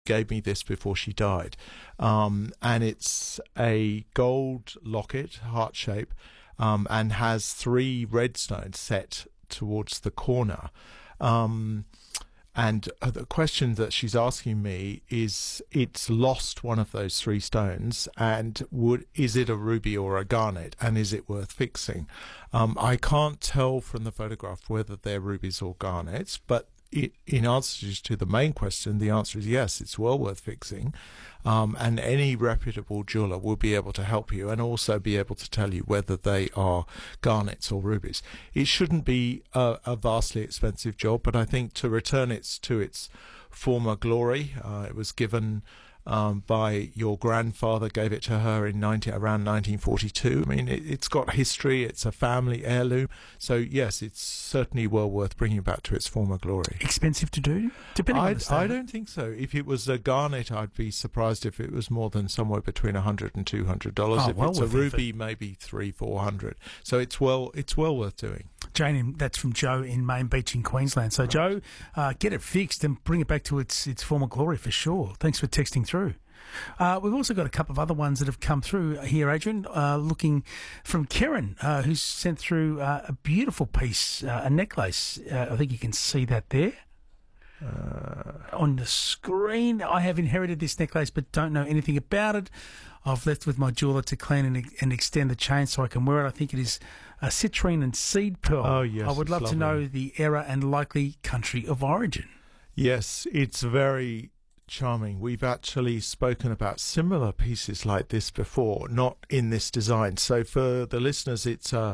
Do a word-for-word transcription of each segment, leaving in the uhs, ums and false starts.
gave me this before she died. Um, and it's a gold locket, heart shape, um, and has three red stones set towards the corner. Um, and uh, the question that she's asking me is, it's lost one of those three stones, and would is it a ruby or a garnet, and is it worth fixing? Um, I can't tell from the photograph whether they're rubies or garnets, but it, in answer to the main question, the answer is yes, it's well worth fixing. Um, and any reputable jeweler will be able to help you, and also be able to tell you whether they are garnets or rubies. It shouldn't be a, a vastly expensive job, but I think to return it to its former glory, uh, it was given um, by your grandfather, gave it to her in nineteen, around nineteen forty-two. I mean, it, it's got history, it's a family heirloom, so yes, it's certainly well worth bringing back to its former glory. Expensive to do? Depending on the style. I don't think so. If it was a garnet, I'd be surprised if it was more than somewhere between one hundred and two hundred dollars. Oh, if well it's a worth it. ruby, maybe three, four hundred. So it's well, it's well worth doing. Jane, that's from Joe in Main Beach in Queensland. So, Joe, uh, get it fixed and bring it back to its its former glory for sure. Thanks for texting through. Uh, we've also got a couple of other ones that have come through here, Adrian, uh, looking from Karen, uh, who's sent through uh, a beautiful piece, uh, a necklace. Uh, I think you can see that there. Uh, on the screen. I have inherited this necklace but don't know anything about it. I've left with my jeweler to clean and, and extend the chain so I can wear it. I think it is a citrine and seed pearl. Oh, yes. I would love lovely. to know the era and likely country of origin. Yes, it's very charming. We've actually spoken about similar pieces like this before, not in this design. So for the listeners, it's a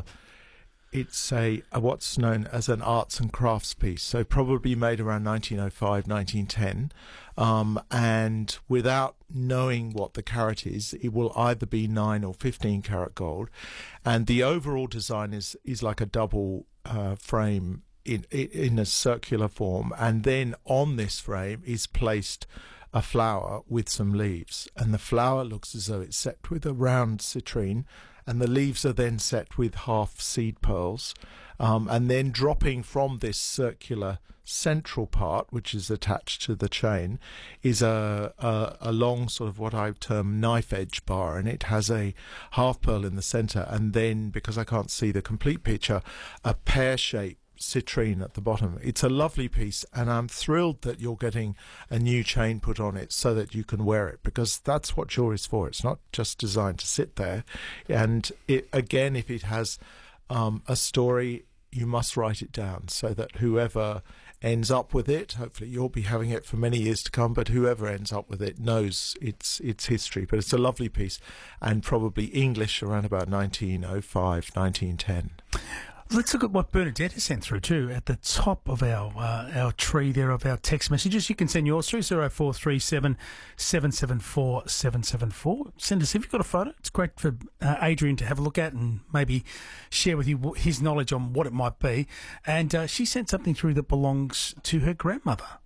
It's a, a what's known as an arts and crafts piece, so probably made around nineteen oh five, nineteen ten, um, and without knowing what the carat is, it will either be nine or fifteen carat gold, and the overall design is is like a double uh, frame in in a circular form, and then on this frame is placed a flower with some leaves, and the flower looks as though it's set with a round citrine, and the leaves are then set with half seed pearls, um, and then dropping from this circular central part, which is attached to the chain, is a, a, a long sort of what I term knife edge bar, and it has a half pearl in the centre, and then, because I can't see the complete picture, a pear-shaped citrine at the bottom. It's a lovely piece, and I'm thrilled that you're getting a new chain put on it so that you can wear it, because that's what jewelry is for. It's not just designed to sit there. And it, again, if it has um, a story, you must write it down so that whoever ends up with it, hopefully you'll be having it for many years to come, but whoever ends up with it knows its its history. But it's a lovely piece, and probably English around about nineteen oh five, nineteen ten. Let's look at what Bernadette has sent through too. At the top of our uh, our tree there of our text messages, you can send yours through zero four three seven seven seven four seven seven four. Send us if you've got a photo. It's great for uh, Adrian to have a look at and maybe share with you his knowledge on what it might be. And uh, she sent something through that belongs to her grandmother.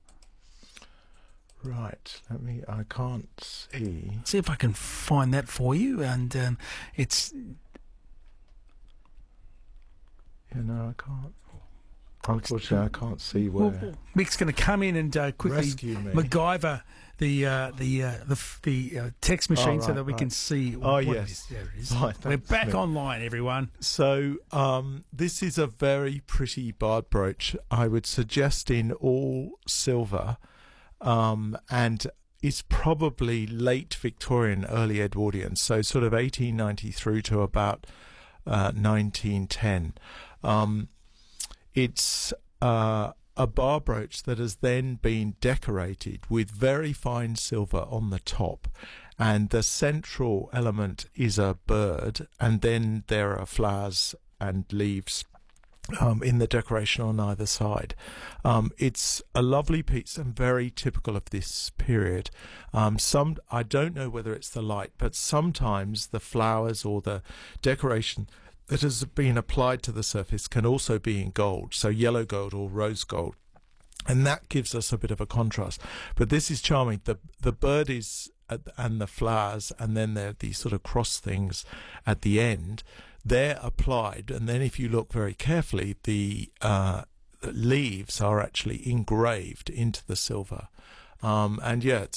Right. Let me. I can't see. See if I can find that for you. And um, it's. Yeah, no, I can't. Unfortunately, I can't see where. Well, Mick's going to come in and uh, quickly Rescue me. MacGyver the uh, the uh, the, the uh, text machine oh, right, so that we right. can see. Oh what yes, it is. There it is. right, We're back Mick. online, everyone. So um, this is a very pretty barred brooch. I would suggest in all silver, um, and it's probably late Victorian, early Edwardian. So sort of eighteen ninety through to about uh, nineteen ten. Um, it's uh, a bar brooch that has then been decorated with very fine silver on the top, and the central element is a bird, and then there are flowers and leaves um, in the decoration on either side. Um, it's a lovely piece and very typical of this period. Um, some I don't know whether it's the light, but sometimes the flowers or the decoration that has been applied to the surface can also be in gold, so yellow gold or rose gold, and that gives us a bit of a contrast. But this is charming. The the bird is at, and the flowers, and then there are these sort of cross things at the end. They're applied, and then if you look very carefully, the uh, leaves are actually engraved into the silver. Um, and yeah, it's